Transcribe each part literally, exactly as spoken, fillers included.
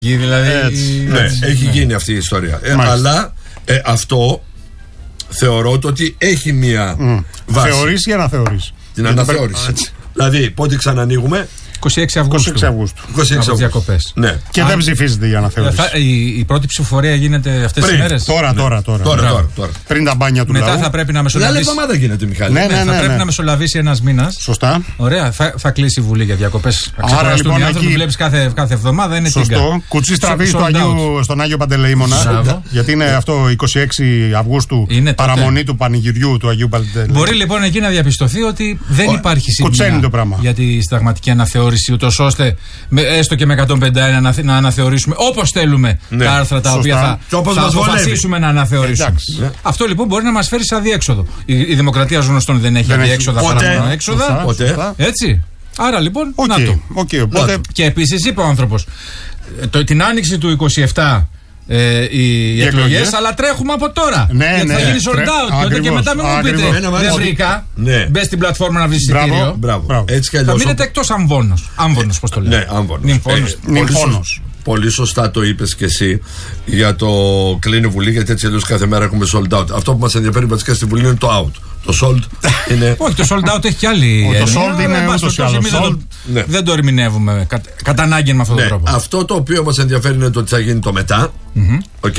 Δηλαδή, έτσι, ναι, έτσι, έχει ναι. γίνει αυτή η ιστορία. Ε, αλλά ε, αυτό θεωρώ ότι έχει μία mm. βάση. Θεωρείς ή αναθεωρείς? Την αναθεώρηση. Δηλαδή, πότε ξανανοίγουμε? είκοσι έξι Αυγούστου. είκοσι έξι Αυγούστου. είκοσι έξι Αυγούστου. Ναι. Και Αν... δεν ψηφίζεται η αναθεώρηση. Θα, η, η πρώτη ψηφοφορία γίνεται αυτές τις μέρες. Τώρα, ναι. τώρα, τώρα, τώρα, τώρα, τώρα. Πριν τα μπάνια του Μετά λαού. θα πρέπει να μεσολαβήσει. Άλλη εβδομάδα γίνεται, Μιχάλη. Ναι, ναι, ναι, ναι, θα ναι, πρέπει ναι. να μεσολαβήσει ένας μήνας. Σωστά. Ωραία, θα, θα κλείσει η Βουλή για διακοπές. Άρα λοιπόν οι άνθρωποι που βλέπεις κάθε, κάθε εβδομάδα είναι τίγκα. Σωστό. Κουτσί στραβή στον Άγιο Παντελεήμονα. Γιατί είναι αυτό είκοσι έξι Αυγούστου παραμονή του πανηγυριού του Αγίου Παντελεήμονα. Μπορεί λοιπόν εκεί να διαπιστωθεί ότι δεν υπάρχει σύγκριση για τη συνταγματική αναθεώρηση, ούτως ώστε έστω και με εκατόν πενήντα ένα να αναθεωρήσουμε όπως θέλουμε ναι, τα άρθρα τα σωστά. οποία θα, θα αποφασίσουμε να αναθεωρήσουμε. Ναι. Αυτό λοιπόν μπορεί να μας φέρει σε αδιέξοδο. Η, η δημοκρατία γνωστών δεν έχει δεν αδιέξοδα παρά μόνο έξοδα. Ποτέ. Ποτέ. Έτσι. Άρα λοιπόν. Okay. Να το. Okay, οπότε... Και επίσης είπε ο άνθρωπος το, την άνοιξη του είκοσι επτά. Ε, οι, οι εκλογές, αλλά τρέχουμε από τώρα. Ναι, γιατί ναι, θα γίνει sold out. Τότε και μετά μην μου πείτε δεν βρήκα. Ναι. Μπες στην πλατφόρμα να βρεις εισιτήριο. Θα μείνετε εκτός αμβόνος. Άμβονος, πώς το λέω. Ναι, άμβονος. Πολύ σωστά το είπες και εσύ για το κλείνει Βουλή, γιατί έτσι αλλιώς κάθε μέρα έχουμε sold out. Αυτό που μας ενδιαφέρει βασικά στη Βουλή είναι το out. Το sold είναι. Όχι, το sold out έχει κι άλλη. Το sold είναι ούτως ή άλλως. Δεν το ερμηνεύουμε κατά ανάγκη με αυτόν τον τρόπο. Αυτό το οποίο μας ενδιαφέρει είναι το ότι θα γίνει το μετά. Οκ.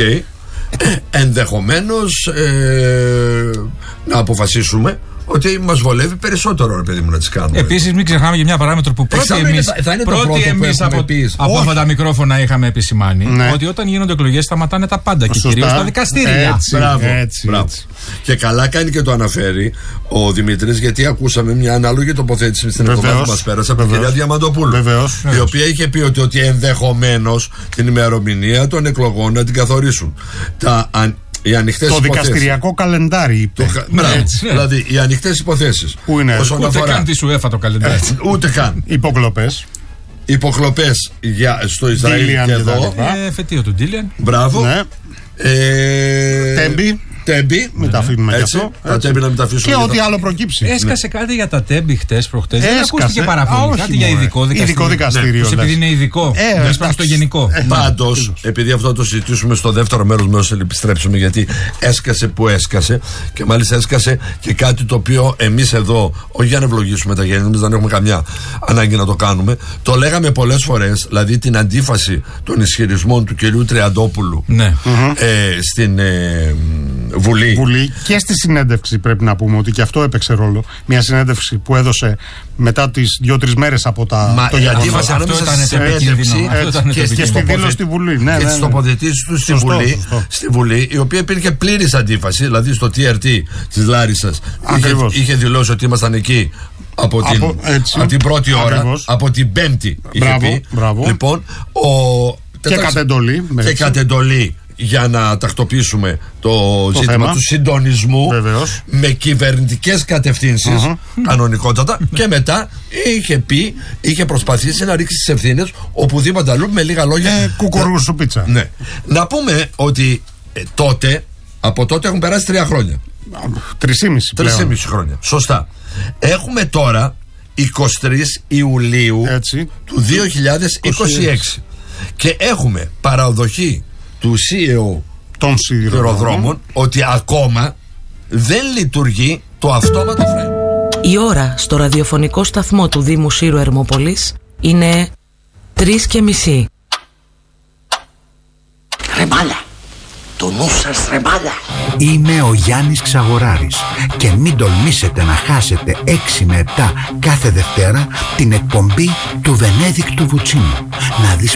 Ενδεχομένως να αποφασίσουμε ότι μας βολεύει περισσότερο, ρε παιδί μου, να τις κάνουμε. Επίσης, μην ξεχνάμε και μια παράμετρο που πρώτοι εμείς, πρώτοι εμείς από, από αυτά τα μικρόφωνα είχαμε επισημάνει, ναι. ότι όταν γίνονται εκλογές σταματάνε τα πάντα και κυρίως τα δικαστήρια. Έτσι, μπράβο, έτσι, μπράβο. Έτσι. Και καλά κάνει και το αναφέρει ο Δημήτρης, γιατί ακούσαμε μια ανάλογη τοποθέτηση στην εβδομάδα που μας πέρασε από την κυρία Διαμαντοπούλου. Βεβαίως. Η οποία είχε πει ότι, ότι ενδεχομένως την ημερομηνία των εκλογών να την καθορίσουν. Τα αν... Οι ανοιχτές το υποθέσεις. Δικαστηριακό καλεντάρι. Το... Μπράβο. Έτσι, ναι. Δηλαδή οι ανοιχτές υποθέσεις. Πού είναι, ούτε αφορά... καν τη σου έφα το καλεντάρι. Έτσι, ούτε καν. Υποκλοπές. Υποκλοπές στο Ισραήλ Ντίλιαν και εδώ. Ε, φετίο του Ντίλιαν. Μπράβο. Ναι. Ε... Τέμπι. Τέμπι. Μην τα αφήνουμε έτσι, αυτό. Τα τέμπι να μην τα αφήσουμε. Και ό,τι άλλο προκύψει. Έσκασε ναι. κάτι για τα τέμπι χτες προχτές. Δεν ακούστηκε πάρα πολύ. Κάτι για ειδικό δικαστήριο. Ειδικό δικαστήριο. Ναι. Επειδή είναι ειδικό. Ε, δεν πάμε στο γενικό. Ε, Πάντως, επειδή αυτό το συζητήσουμε στο δεύτερο μέρος με όσο επιστρέψουμε, γιατί έσκασε που έσκασε και μάλιστα έσκασε και κάτι το οποίο εμείς εδώ, όχι για να ευλογήσουμε τα γέννη, εμείς δεν έχουμε καμιά ανάγκη να το κάνουμε. Το λέγαμε πολλές φορές, δηλαδή την αντίφαση των ισχυρισμών του κυρίου Τριαντόπουλου ναι. ε, στην ε, Βουλή. Βουλή και στη συνέντευξη πρέπει να πούμε ότι και αυτό έπαιξε ρόλο. Μια συνέντευξη που έδωσε μετά τις δύο-τρεις μέρες από τα. Μα, το η αντίφαση ανάμεσα στη συνέντευξη και, και στη δήλωση στη Βουλή. Ναι, και ναι, τις ναι. τοποθετήσεις του στη Βουλή, σωστό. στη Βουλή, η οποία υπήρχε πλήρης αντίφαση, δηλαδή στο τι αρ τι της Λάρισσας. Είχε, είχε δηλώσει ότι ήμασταν εκεί. Από την, από, από την πρώτη ώρα, ακριβώς. Από την πέμπτη. Μπράβο, είχε πει. Μπράβο. Λοιπόν, ο, και κατεντολή. Και κατεντολή για να τακτοποιήσουμε το, το ζήτημα θέμα. Του συντονισμού. Βεβαίως. Με κυβερνητικές κατευθύνσεις, uh-huh. κανονικότατα. Και μετά είχε πει, είχε προσπαθήσει να ρίξει τις ευθύνες οπουδήποτε αλλού, με λίγα λόγια. Ε, κουκουρούσου πίτσα. Ναι. Να πούμε ότι ε, τότε, από τότε έχουν περάσει τρία χρόνια. Τρισήμιση Τρισήμιση χρόνια. Σωστά. Έχουμε τώρα εικοστή τρίτη Ιουλίου έτσι. Του δύο χιλιάδες είκοσι έξι και έχουμε παραδοχή του σι ι ο των σιδηροδρόμων ότι ακόμα δεν λειτουργεί το αυτόματο φρένο. Η ώρα στο ραδιοφωνικό σταθμό του Δήμου Σύρου Ερμόπολης είναι τρεις και μισή. Ρε μάλα, το νου σας ρε μάλα. Είμαι ο Γιάννης Ξαγοράρης και μην τολμήσετε να χάσετε έξι με επτά κάθε Δευτέρα την εκπομπή του Βενέδικτου Βουτσίνου. Να δεις